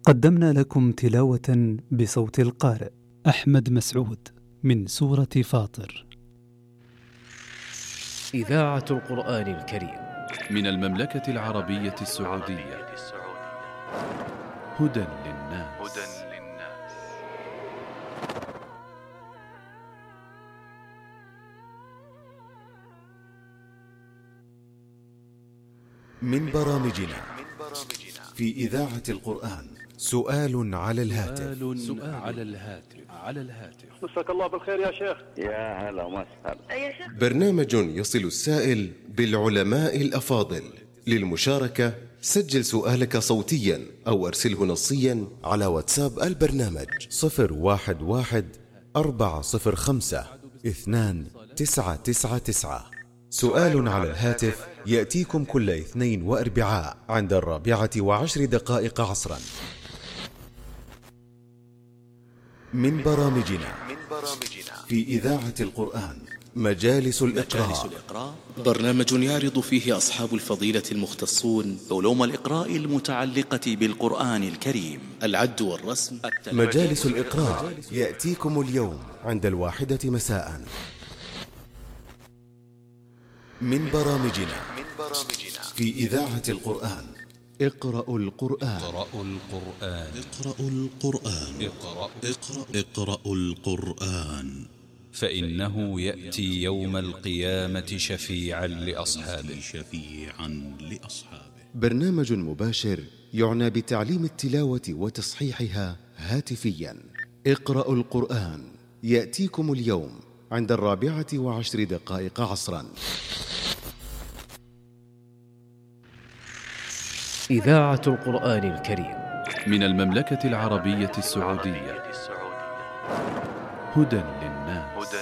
قدمنا لكم تلاوة بصوت القارئ أحمد مسعود من سورة فاطر. إذاعة القرآن الكريم من المملكة العربية السعودية. هدى للناس. من برامجنا في إذاعة القرآن سؤال على الهاتف. مساك الله بالخير يا شيخ. يا هلا وسهلا يا شيخ. برنامج يصل السائل بالعلماء الأفاضل. للمشاركة سجل سؤالك صوتيا أو أرسله نصيا على واتساب البرنامج 011-405-2999. سؤال على الهاتف يأتيكم كل اثنين وأربعاء عند 14:10 عصرا. من برامجنا في إذاعة القرآن مجالس الإقراء. برنامج يعرض فيه أصحاب الفضيلة المختصون علوم الإقراء المتعلقة بالقرآن الكريم، العد والرسم. مجالس الإقراء يأتيكم اليوم عند 1 مساء. من برامجنا في إذاعة القرآن اقرأوا القرآن. اقرأوا القرآن فإنه يأتي يوم القيامة شفيعا لأصحابه. برنامج مباشر يعنى بتعليم التلاوة وتصحيحها هاتفيا. اقرأوا القرآن يأتيكم اليوم عند 14:10 عصرا. إذاعة القرآن الكريم من المملكة العربية السعودية. هدى للناس.